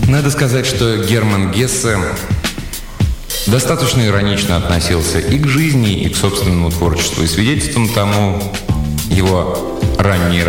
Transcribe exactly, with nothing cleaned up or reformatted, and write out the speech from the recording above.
Надо сказать, что Герман Гессе достаточно иронично относился и к жизни, и к собственному творчеству. И свидетельством тому его ранние